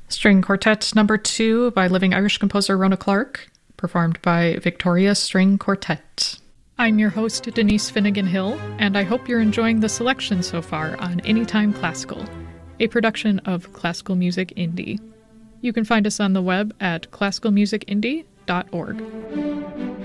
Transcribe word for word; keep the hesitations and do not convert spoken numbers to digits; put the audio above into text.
String Quartet Number two by living Irish composer Rona Clark, performed by Victoria String Quartet. I'm your host, Denise Finnegan Hill, and I hope you're enjoying the selection so far on Anytime Classical, a production of Classical Music Indie. You can find us on the web at classical music indie dot org.